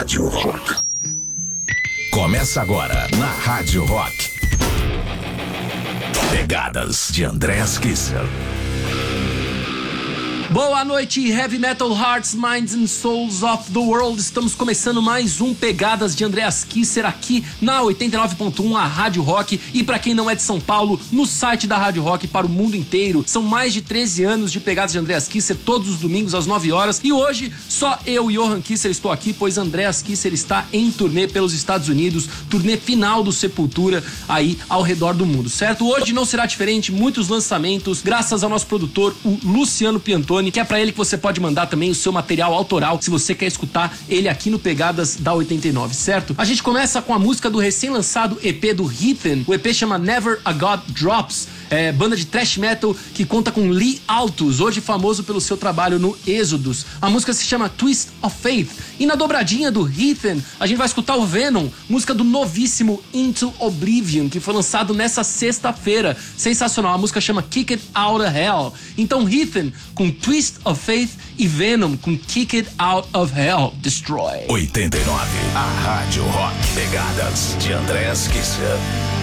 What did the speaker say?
Rádio Rock. Começa agora na Rádio Rock. Pegadas de Andreas Kisser. Boa noite, Heavy Metal Hearts, Minds and Souls of the World. Estamos começando mais um Pegadas de Andreas Kisser aqui na 89.1, a Rádio Rock. E pra quem não é de São Paulo, no site da Rádio Rock para o mundo inteiro. São mais de 13 anos de Pegadas de Andreas Kisser, todos os domingos às 9 horas. E hoje, só eu, Johan Kisser, estou aqui, pois Andreas Kisser está em turnê pelos Estados Unidos, turnê final do Sepultura aí ao redor do mundo, certo? Hoje não será diferente, muitos lançamentos, graças ao nosso produtor, o Luciano Piantoni, que é pra ele que você pode mandar também o seu material autoral, se você quer escutar ele aqui no Pegadas da 89, certo? A gente começa com a música do recém-lançado EP do Heathen. O EP chama Never a God Drops, banda de thrash metal que conta com Lee Altus, hoje famoso pelo seu trabalho no Exodus. A música se chama Twist of Faith. E na dobradinha do Heathen, a gente vai escutar o Venom, música do novíssimo Into Oblivion, que foi lançado nessa sexta-feira. Sensacional, a música chama Kick It Out of Hell. Então Heathen com Twist of Faith e Venom com Kick It Out of Hell, Destroy. 89, a Rádio Rock. Pegadas de Andreas Kisser.